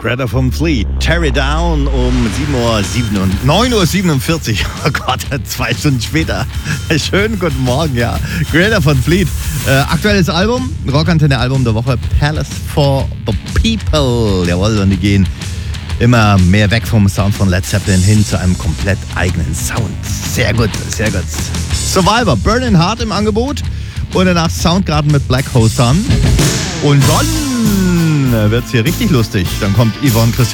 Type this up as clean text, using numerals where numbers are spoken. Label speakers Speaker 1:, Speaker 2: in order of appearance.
Speaker 1: Greta von Fleet, Tear It Down um 9:47 Uhr. Oh Gott, 2 Stunden später. Schönen guten Morgen, ja. Greta von Fleet. Aktuelles Album, Rockantenne-Album der Woche, Palace for the People. Jawohl, und die gehen immer mehr weg vom Sound von Led Zeppelin hin zu einem komplett eigenen Sound. Sehr gut, sehr gut. Survivor, Burning Heart im Angebot. Und danach Soundgarden mit Black Hole Sun. Und dann wird's hier richtig lustig. Dann kommt Yvonne Christian